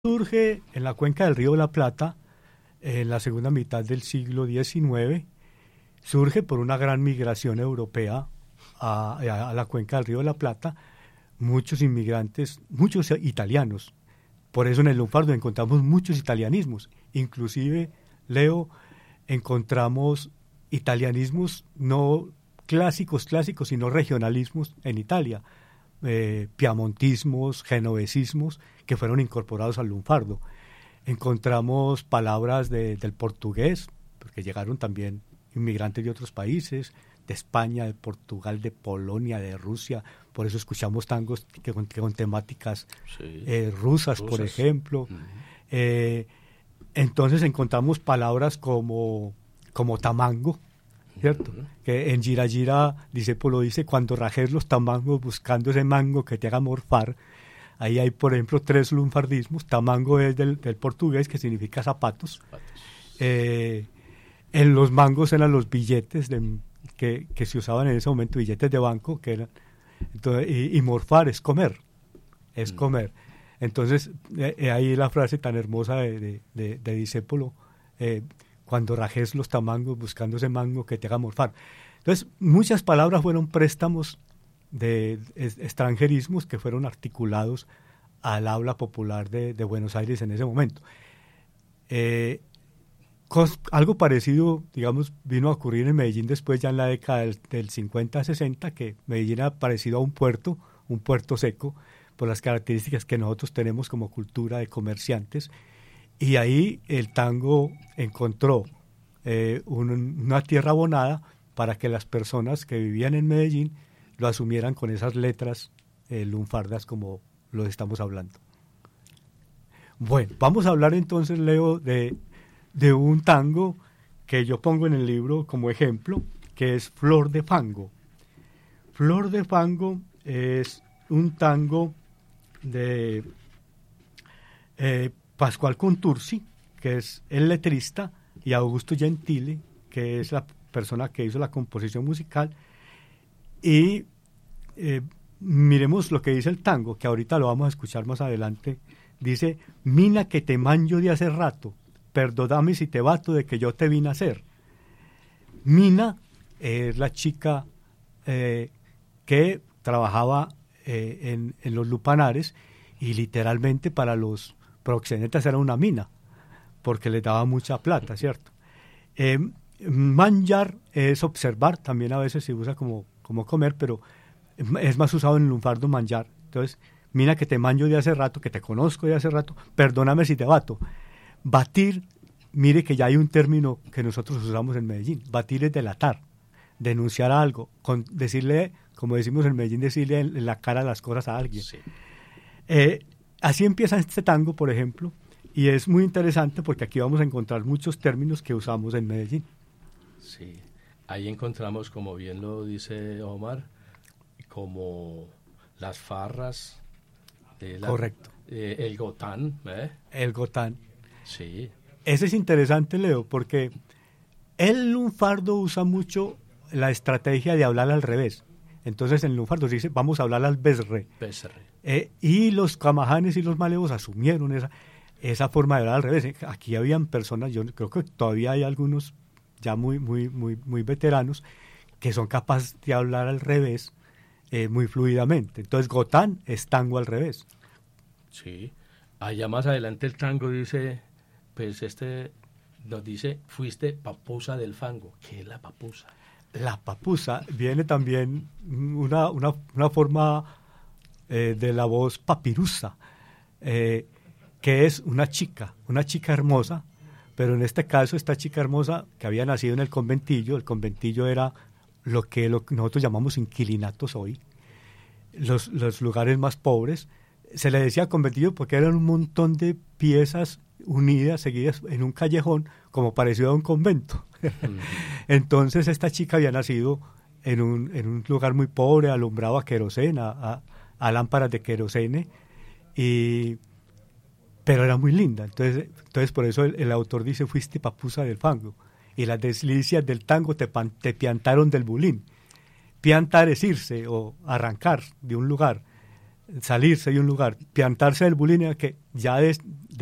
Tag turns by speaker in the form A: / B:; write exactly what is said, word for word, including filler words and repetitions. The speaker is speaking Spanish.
A: Surge en la cuenca del río de la Plata en la segunda mitad del siglo diecinueve, surge por una gran migración europea a, a, a la cuenca del río de la Plata, muchos inmigrantes, muchos italianos. Por eso en el lunfardo encontramos muchos italianismos, inclusive, Leo, encontramos italianismos no clásicos, clásicos, sino regionalismos en Italia, eh, piamontismos, genovesismos, que fueron incorporados al lunfardo. Encontramos palabras de, del portugués, porque llegaron también inmigrantes de otros países, de España, de Portugal, de Polonia, de Rusia. Por eso escuchamos tangos que con, que con temáticas sí. eh, rusas, rusas, por ejemplo. Uh-huh. Eh, entonces encontramos palabras como, como tamango, ¿cierto? Uh-huh. Que en Gira Gira, Discépolo dice, cuando rajes los tamangos buscando ese mango que te haga morfar. Ahí hay, por ejemplo, tres lunfardismos. Tamango es del, del portugués, que significa zapatos. zapatos. Eh, en los mangos eran los billetes de, que, que se usaban en ese momento, billetes de banco, que eran, entonces, y, y morfar es comer, es mm. comer. Entonces, eh, ahí la frase tan hermosa de, de, de, de Discépolo, eh, cuando rajes los tamangos buscando ese mango que te haga morfar. Entonces, muchas palabras fueron préstamos de extranjerismos que fueron articulados al habla popular de, de Buenos Aires en ese momento. Eh, cos, algo parecido, digamos, vino a ocurrir en Medellín después, ya en la década del, del cincuenta sesenta, que Medellín era parecido a un puerto, un puerto seco, por las características que nosotros tenemos como cultura de comerciantes, y ahí el tango encontró eh, un, una tierra abonada para que las personas que vivían en Medellín lo asumieran con esas letras eh, lunfardas como lo estamos hablando. Bueno, vamos a hablar entonces, Leo, de, de un tango que yo pongo en el libro como ejemplo, que es Flor de Fango. Flor de Fango es un tango de eh, Pascual Contursi, que es el letrista, y Augusto Gentile, que es la persona que hizo la composición musical. Y eh, miremos lo que dice el tango, que ahorita lo vamos a escuchar más adelante. Dice, mina que te manjo de hace rato, perdóname si te bato de que yo te vine a hacer. Mina eh, es la chica eh, que trabajaba eh, en, en los lupanares, y literalmente para los proxenetas era una mina, porque les daba mucha plata, ¿cierto? Eh, manjar es observar, también a veces se usa como como comer, pero es más usado en el lunfardo manjar. Entonces, mira que te manjo de hace rato, que te conozco de hace rato, perdóname si te bato. Batir, mire que ya hay un término que nosotros usamos en Medellín. Batir es delatar, denunciar algo, con decirle, como decimos en Medellín, decirle en la cara las cosas a alguien. Sí. Eh, así empieza este tango, por ejemplo, y es muy interesante porque aquí vamos a encontrar muchos términos que usamos en Medellín.
B: Sí. Ahí encontramos, como bien lo dice Omar, como las farras, de la,
A: correcto,
B: eh, el gotán, ¿eh?
A: El gotán.
B: Sí.
A: Ese es interesante, Leo, porque el lunfardo usa mucho la estrategia de hablar al revés. Entonces en el lunfardo se dice, vamos a hablar al besre.
B: Besre.
A: Eh, y los camajanes y los malevos asumieron esa, esa forma de hablar al revés. Aquí habían personas, yo creo que todavía hay algunos ya muy, muy, muy, muy veteranos, que son capaces de hablar al revés eh, muy fluidamente. Entonces, gotán es tango al revés.
B: Sí. Allá más adelante el tango dice, pues este nos dice, fuiste papusa del fango. ¿Qué es la papusa?
A: La papusa viene también una, una, una forma eh, de la voz papirusa, eh, que es una chica, una chica hermosa. Pero en este caso, esta chica hermosa que había nacido en el conventillo, el conventillo era lo que, lo que nosotros llamamos inquilinatos hoy, los, los lugares más pobres. Se le decía conventillo porque eran un montón de piezas unidas, seguidas en un callejón, como parecido a un convento. Mm. Entonces esta chica había nacido en un, en un lugar muy pobre, alumbrado a querosena, a, a lámparas de querosene, y... pero era muy linda. Entonces, entonces por eso el, el autor dice, fuiste papusa del fango. Y las delicias del tango te, pan, te piantaron del bulín. Piantar es irse o arrancar de un lugar. salirse de un lugar, piantarse del bullying, que ya de,